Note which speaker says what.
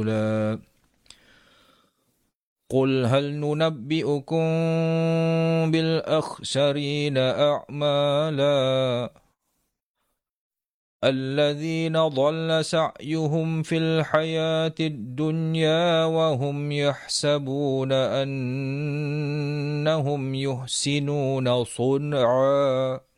Speaker 1: قل هل ننبئكم بالأخسرين أعمالا الذين ضل سعيهم في الحياة الدنيا وهم يحسبون أنهم يحسنون صنعا